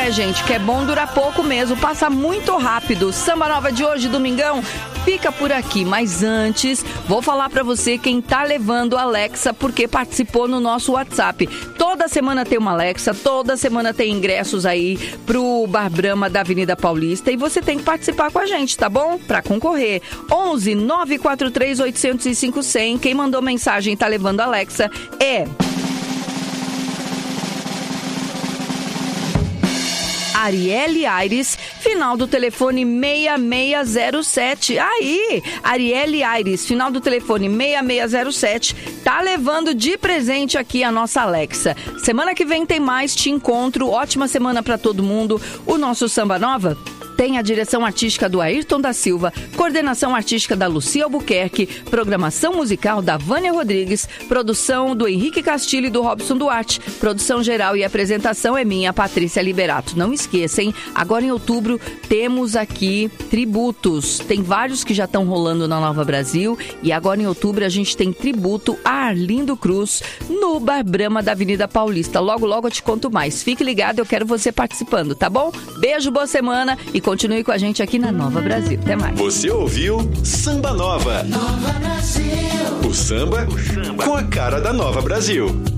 né, gente? Que é bom durar pouco mesmo, passa muito rápido. Samba Nova de hoje, domingão, fica por aqui. Mas antes, vou falar pra você quem tá levando a Alexa, porque participou no nosso WhatsApp. Toda semana tem uma Alexa, toda semana tem ingressos aí pro Bar Brahma da Avenida Paulista. E você tem que participar com a gente, tá bom? Pra concorrer. 11 943 805 100. Quem mandou mensagem e tá levando a Alexa é... Arielle Aires, final do telefone 6607. Aí, Arielle Aires, final do telefone 6607, tá levando de presente aqui a nossa Alexa. Semana que vem tem mais, te encontro. Ótima semana pra todo mundo. O nosso Samba Nova tem a direção artística do Ayrton da Silva, coordenação artística da Lucia Albuquerque, programação musical da Vânia Rodrigues, produção do Henrique Castilho e do Robson Duarte, produção geral e apresentação é minha, Patrícia Liberato. Não esqueça, hein? Agora em outubro temos aqui tributos. Tem vários que já estão rolando na Nova Brasil e agora em outubro a gente tem tributo a Arlindo Cruz no Bar Brahma da Avenida Paulista. Logo, logo eu te conto mais. Fique ligado, eu quero você participando, tá bom? Beijo, boa semana e continue com a gente aqui na Nova Brasil. Até mais. Você ouviu Samba Nova. Nova Brasil. O samba com a cara da Nova Brasil.